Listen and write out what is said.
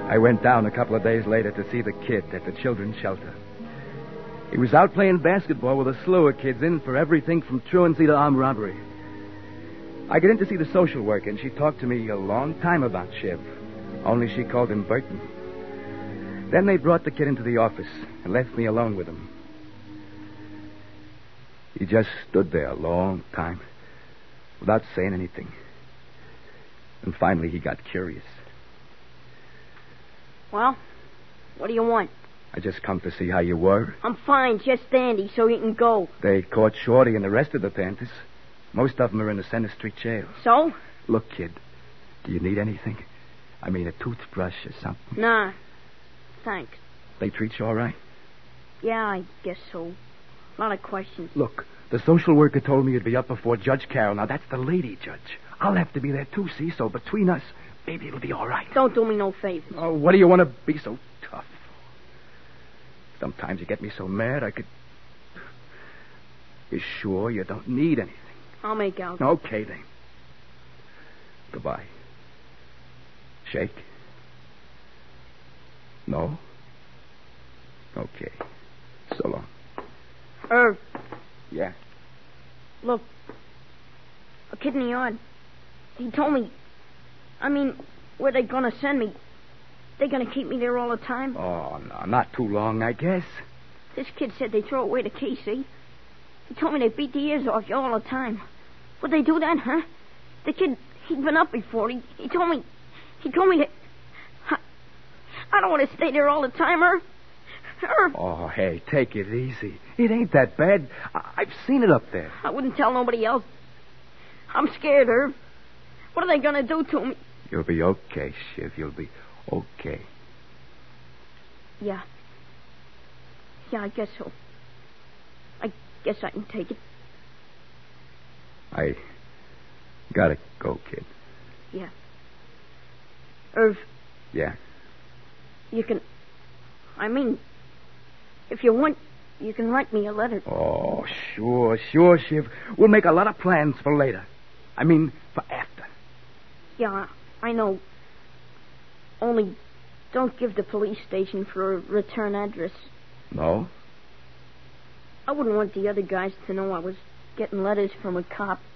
I went down a couple of days later to see the kid at the children's shelter. He was out playing basketball with a slew of kids in for everything from truancy to armed robbery. I got in to see the social worker, and she talked to me a long time about Shiv. Only she called him Burton. Then they brought the kid into the office and left me alone with him. He just stood there a long time without saying anything. And finally he got curious. Well, what do you want? I just come to see how you were. I'm fine, just dandy, so you can go. They caught Shorty and the rest of the Panthers. Most of them are in the Center Street jail. So? Look, kid, do you need anything? I mean, a toothbrush or something? Nah, thanks. They treat you all right? Yeah, I guess so. A lot of questions. Look, the social worker told me you'd be up before Judge Carroll. Now, that's the lady judge. I'll have to be there, too, see? So between us, maybe it'll be all right. Don't do me no favors. Oh, what do you want to be so tough for? Sometimes you get me so mad I could... You sure you don't need anything? I'll make out. Okay, then. Goodbye. Shake? No? Okay. So long. Irv. Yeah? Look. A kid in the yard. He told me... where they gonna send me? They gonna keep me there all the time? Oh, no, not too long, I guess. This kid said they throw away the key, see? He told me they beat the ears off you all the time. Would they do that, huh? The kid, he'd been up before. He told me that... I don't want to stay there all the time, Irv. Irv. Oh, hey, take it easy. It ain't that bad. I've seen it up there. I wouldn't tell nobody else. I'm scared, Irv. What are they going to do to me? You'll be okay, Shiv. You'll be okay. Yeah. Yeah, I guess so. I guess I can take it. I gotta go, kid. Yeah. Irv. Yeah? You can... if you want, you can write me a letter. Oh, sure, Shiv. We'll make a lot of plans for later. For after. Yeah, I know. Only don't give the police station for a return address. No? I wouldn't want the other guys to know I was getting letters from a cop.